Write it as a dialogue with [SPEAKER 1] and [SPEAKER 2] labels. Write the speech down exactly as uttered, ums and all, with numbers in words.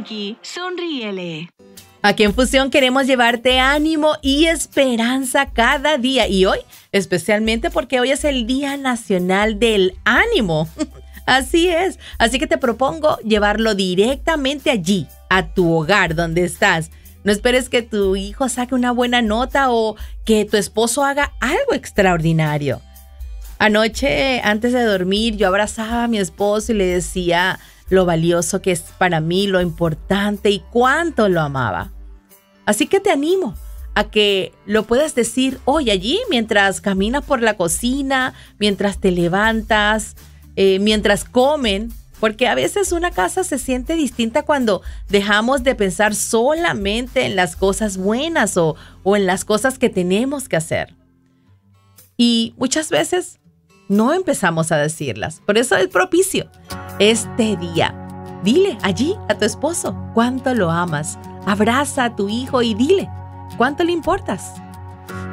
[SPEAKER 1] Pinky, sonríele.
[SPEAKER 2] Aquí en Fusión queremos llevarte ánimo y esperanza cada día. Y hoy, especialmente porque hoy es el Día Nacional del Ánimo. Así es. Así que te propongo llevarlo directamente allí, a tu hogar, donde estás. No esperes que tu hijo saque una buena nota o que tu esposo haga algo extraordinario. Anoche, antes de dormir, yo abrazaba a mi esposo y le decía lo valioso que es para mí, lo importante y cuánto lo amaba. Así que te animo a que lo puedas decir hoy allí mientras caminas por la cocina, mientras te levantas, eh, mientras comen, porque a veces una casa se siente distinta cuando dejamos de pensar solamente en las cosas buenas o, o en las cosas que tenemos que hacer. Y muchas veces no empezamos a decirlas. Por eso es propicio este día. Dile allí a tu esposo cuánto lo amas. Abraza a tu hijo y dile cuánto le importas.